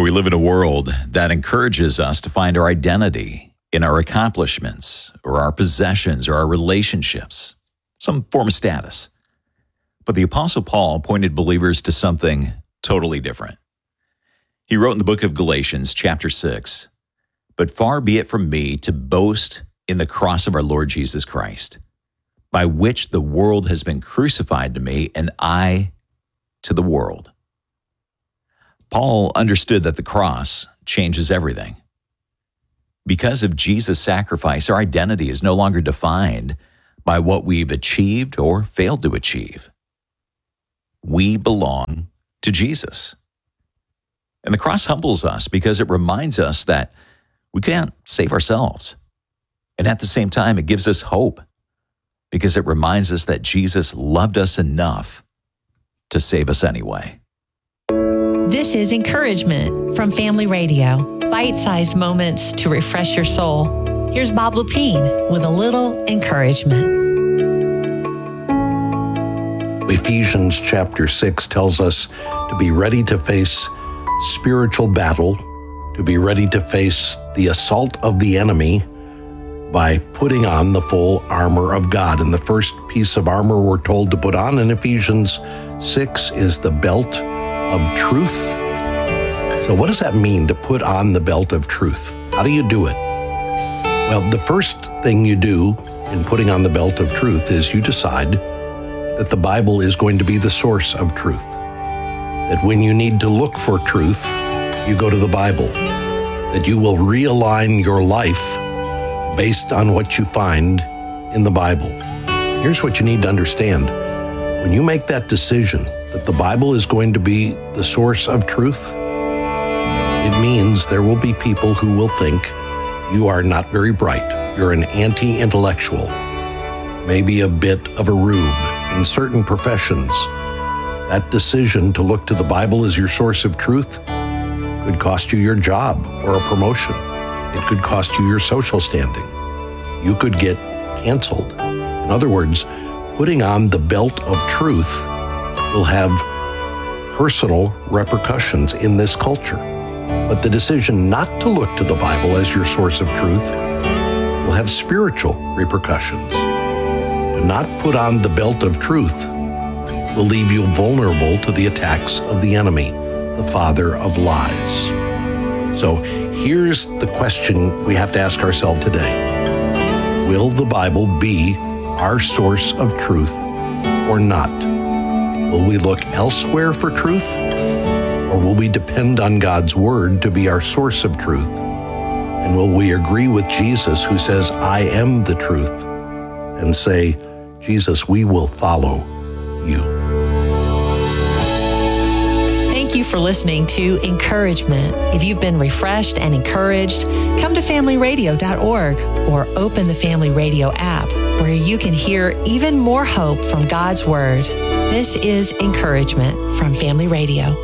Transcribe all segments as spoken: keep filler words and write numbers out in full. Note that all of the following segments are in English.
we live in a world that encourages us to find our identity in our accomplishments or our possessions or our relationships, some form of status. But the Apostle Paul pointed believers to something totally different. He wrote in the book of Galatians, chapter six, "But far be it from me to boast in the cross of our Lord Jesus Christ, by which the world has been crucified to me, and I to the world." Paul understood that the cross changes everything. Because of Jesus' sacrifice, our identity is no longer defined by what we've achieved or failed to achieve. We belong to Jesus. And the cross humbles us because it reminds us that we can't save ourselves. And at the same time, it gives us hope because it reminds us that Jesus loved us enough to save us anyway. This is Encouragement from Family Radio. Bite-sized moments to refresh your soul. Here's Bob Lepine with a little encouragement. Ephesians chapter six tells us to be ready to face spiritual battle, to be ready to face the assault of the enemy by putting on the full armor of God. And the first piece of armor we're told to put on in Ephesians six is the belt of truth. So what does that mean, to put on the belt of truth? How do you do it? Well, the first thing you do in putting on the belt of truth is you decide that the Bible is going to be the source of truth. That when you need to look for truth, you go to the Bible. That you will realign your life based on what you find in the Bible. Here's what you need to understand. When you make that decision that the Bible is going to be the source of truth, it means there will be people who will think you are not very bright. You're an anti-intellectual, maybe a bit of a rube in certain professions. That decision to look to the Bible as your source of truth could cost you your job or a promotion. It could cost you your social standing. You could get canceled. In other words, putting on the belt of truth will have personal repercussions in this culture. But the decision not to look to the Bible as your source of truth will have spiritual repercussions. To not put on the belt of truth will leave you vulnerable to the attacks of the enemy, the father of lies. So here's the question we have to ask ourselves today. Will the Bible be our source of truth or not? Will we look elsewhere for truth, or will we depend on God's word to be our source of truth? And will we agree with Jesus, who says, "I am the truth," and say, "Jesus, we will follow you"? Thank you for listening to Encouragement. If you've been refreshed and encouraged, come to family radio dot org or open the Family Radio app, where you can hear even more hope from God's Word. This is Encouragement from Family Radio.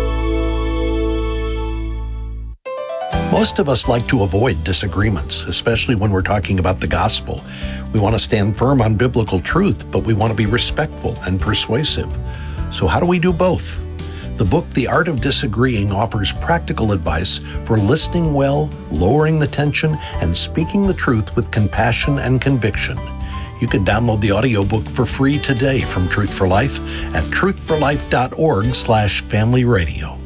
Most of us like to avoid disagreements, especially when we're talking about the gospel. We want to stand firm on biblical truth, but we want to be respectful and persuasive. So how do we do both? The book, The Art of Disagreeing, offers practical advice for listening well, lowering the tension, and speaking the truth with compassion and conviction. You can download the audiobook for free today from Truth for Life at truth for life dot org slash family radio.